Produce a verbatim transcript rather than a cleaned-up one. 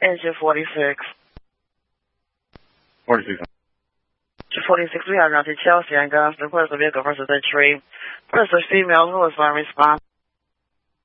Engine forty-six. forty-six. Engine forty-six, we have around to Chelsea and Gunston. Where's the vehicle versus the tree? Where's the female who is on response?